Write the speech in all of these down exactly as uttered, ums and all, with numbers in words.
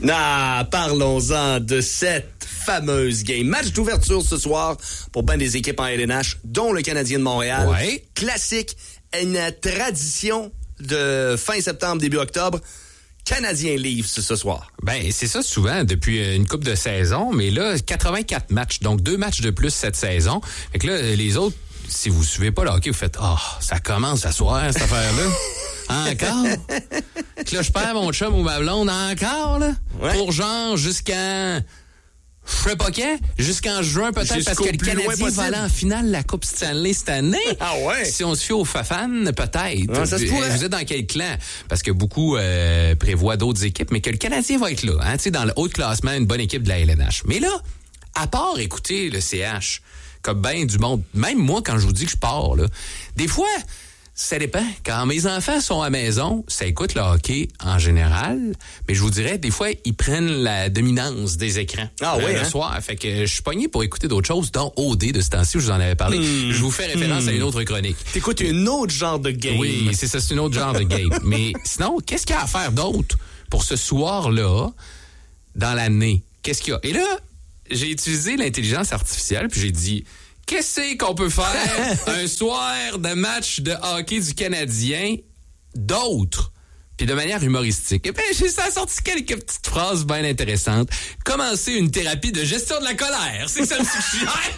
Ah, parlons-en de cette fameuse game. Match d'ouverture ce soir pour ben des équipes en L N H, dont le Canadien de Montréal. Ouais. Classique, une tradition de fin septembre, début octobre. Canadien Leafs ce soir. Ben, c'est ça souvent depuis une couple de saisons, mais là, quatre-vingt-quatre matchs, donc deux matchs de plus cette saison. Fait que là, les autres, si vous suivez pas le hockey, vous faites « Ah, oh, ça commence à soir, cette affaire-là. Encore? » Là, je perds mon chum ou ma blonde encore, là, ouais. pour genre jusqu'en... Je sais pas quand, jusqu'en juin peut-être, Jusqu'au parce que le Canadien va aller en finale la Coupe Stanley cette année. Ah ouais? Si on se fie aux Fafan, peut-être. Non, ça se pourrait. Vous êtes dans quel clan? Parce que beaucoup euh, prévoient d'autres équipes, mais que le Canadien va être là. Hein, tu sais, dans le haut de classement, une bonne équipe de la L N H. Mais là, à part écouter le C H, comme ben du monde, même moi, quand je vous dis que je pars, là, des fois... Ça dépend. Quand mes enfants sont à la maison, ça écoute le hockey en général, mais je vous dirais, des fois, ils prennent la dominance des écrans. Ah euh, oui, le hein? soir. Fait que je suis pogné pour écouter d'autres choses, dont O D de ce temps-ci, où je vous en avais parlé. Mmh. Je vous fais référence mmh. à une autre chronique. T'écoutes une autre genre de game. Oui, c'est ça, c'est une autre genre de game. Mais sinon, qu'est-ce qu'il y a à faire d'autre pour ce soir-là, dans l'année? Qu'est-ce qu'il y a? Et là, j'ai utilisé l'intelligence artificielle, puis j'ai dit... Qu'est-ce qu'on peut faire un soir de match de hockey du Canadien d'autres, puis de manière humoristique? Et bien, j'ai ça sorti quelques petites phrases bien intéressantes. Commencer une thérapie de gestion de la colère, c'est ça le suggère.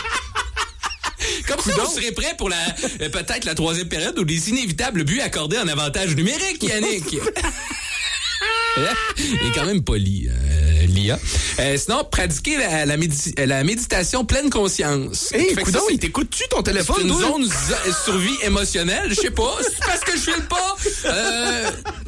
Comme ça, vous serez prêt pour la euh, peut-être la troisième période ou les inévitables buts accordés en avantage numérique, Yannick. Il est quand même poli, euh, l'I A. Euh, sinon, pratiquer la, la, médi- la méditation pleine conscience. Hé, hey, coudonc, il t'écoute-tu ton téléphone? C'est une toi? zone zo- survie émotionnelle, je sais pas. C'est parce que je file pas. Euh,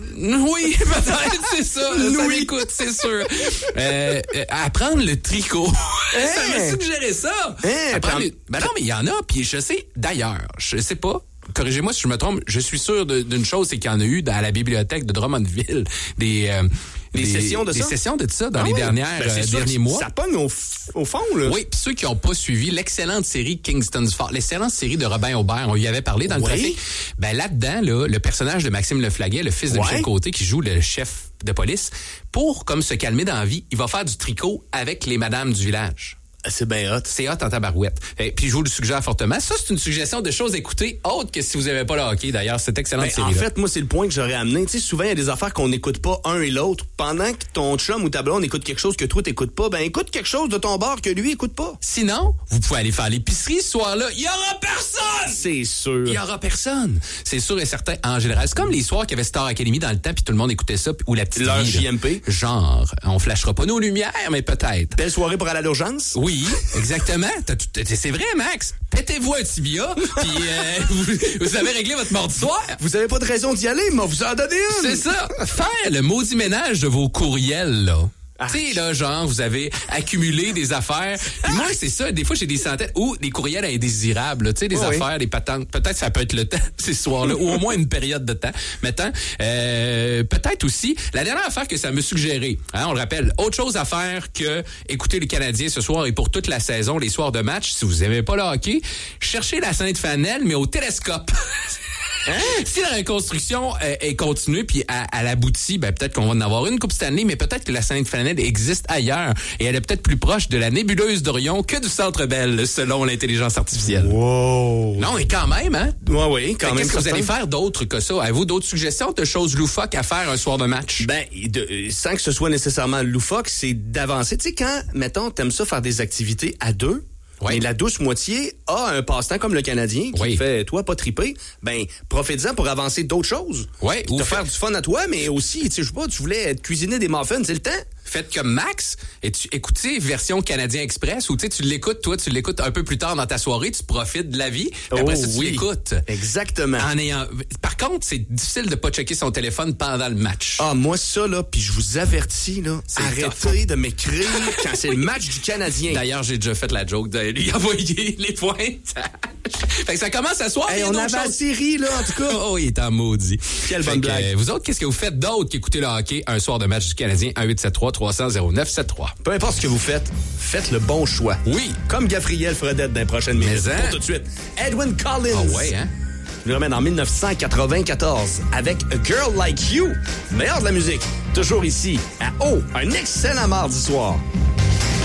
oui, peut-être, c'est ça. Ça Oui. m'écoute, c'est sûr. Euh, euh, apprendre le tricot. Hey. Ça m'a suggéré ça. Hey, Apprendre prends- le- Ben non, mais il y en a, puis je sais, d'ailleurs, je sais pas. Corrigez-moi si je me trompe, je suis sûr de, d'une chose, c'est qu'il y en a eu dans la bibliothèque de Drummondville des... Euh, Des sessions de des ça? sessions de ça dans Ah les oui? dernières Ben, c'est euh, sûr derniers que mois. Ça pogne au, f- au fond, là. Oui, puis ceux qui n'ont pas suivi l'excellente série Kingston's Fall, l'excellente série de Robin Aubert, on y avait parlé dans le Oui. trafic. Ben là-dedans, là, le personnage de Maxime Leflaguet, le fils de Ouais. Michel Côté, qui joue le chef de police, pour comme se calmer dans la vie, il va faire du tricot avec les madames du village. C'est bien hot. C'est hot en tabarouette. Et puis je vous le suggère fortement. Ça, c'est une suggestion de choses à écouter, autre que si vous n'aimez pas le hockey, d'ailleurs, cette excellente Ben, série. en fait, moi, c'est le point que j'aurais amené. Tu sais, souvent, il y a des affaires qu'on n'écoute pas un et l'autre. Pendant que ton chum ou ta blonde écoute quelque chose que toi, t'écoutes pas, ben écoute quelque chose de ton bar que lui écoute pas. Sinon, vous pouvez aller faire l'épicerie ce soir-là. Il y aura personne! C'est sûr. Il y aura personne. C'est sûr et certain. En général, c'est comme les soirs qu'il y avait Star Academy dans le temps, puis tout le monde écoutait ça, puis- ou la petite L'heure vie, là. J M P. Genre, on flashera pas nos lumières, mais peut-être. Belle soirée pour aller à l'urgence. Oui, exactement. T'as tout- c'est vrai, Max. Pétez-vous un tibia, puis euh, vous, vous avez réglé votre mort du soir. Vous avez pas de raison d'y aller, mais on vous en donné une. C'est ça. Faire le maudit ménage de vos courriels, là. Ah. Tu sais, là, genre, vous avez accumulé des affaires. Puis moi, c'est ça. Des fois, j'ai des centaines ou des courriels indésirables. Tu sais, des Oui. affaires, des patentes. Peut-être ça peut être le temps, ces soirs-là, ou au moins une période de temps. Mettons, euh, peut-être aussi, la dernière affaire que ça me suggérait, hein, on le rappelle, autre chose à faire que écouter les Canadiens ce soir et pour toute la saison, les soirs de match, si vous aimez pas le hockey, cherchez la Sainte Fanelle, mais au télescope. Hein? Si la reconstruction euh, est continuée puis à, à l'aboutit, ben peut-être qu'on va en avoir une Coupe Stanley, mais peut-être que la Sainte Fanelle existe ailleurs et elle est peut-être plus proche de la nébuleuse d'Orion que du Centre Bell, selon l'intelligence artificielle. Wow. Non, mais quand même, hein? Ouais, oui, quand Fait même. Qu'est-ce que vous certain. allez faire d'autre que ça? Avez-vous d'autres suggestions de choses loufoques à faire un soir de match? Ben, de, euh, sans que ce soit nécessairement loufoque, c'est d'avancer. Tu sais, quand, mettons, t'aimes ça faire des activités à deux, Oui. mais la douce moitié a un passe-temps comme le Canadien qui Oui. te fait, toi, pas triper, ben, profite-en pour avancer d'autres choses. Ouais, Puis ou te fait- faire du fun à toi, mais aussi, tu sais, je sais pas, tu voulais te cuisiner des muffins, c'est le temps. Faites comme Max et tu écoutez version Canadien Express où tu sais, tu l'écoutes, toi, tu l'écoutes un peu plus tard dans ta soirée, tu profites de la vie, puis après Oh, ça, tu oui. l'écoutes. Exactement. En ayant... Par contre, c'est difficile de pas checker son téléphone pendant le match. Ah, moi, ça, là, puis je vous avertis, là, C'est arrêtez de m'écrire quand c'est le match du Canadien. D'ailleurs, j'ai déjà fait la joke de lui envoyer les points. Fait que ça commence à soir. Hey, il y a on d'autres avait la choses. série, là, en tout cas. Oh, il est en maudit. Quelle Fait bonne que, blague. euh, vous autres, qu'est-ce que vous faites d'autre qu'écouter le hockey un soir de match du Canadien? un huit sept trois trois cents zéro neuf sept trois. Peu importe ce que vous faites, faites le bon choix. Oui. Comme Gabriel Fredette dans les prochaines minutes. Mais hein? Pour tout de suite, Edwin Collins. Ah ouais, hein? nous ramène en dix-neuf cent quatre-vingt-quatorze avec A Girl Like You, meilleur de la musique, toujours ici à Oh, un excellent mardi soir.